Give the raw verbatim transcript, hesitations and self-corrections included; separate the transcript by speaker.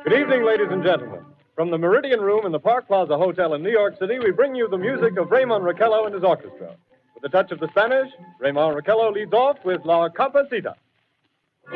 Speaker 1: Good evening, ladies and gentlemen. From the Meridian Room in the Park Plaza Hotel in New York City, we bring you the music of Raymond Raquello and his orchestra. With a touch of the Spanish, Raymond Raquello leads off with La Capacita.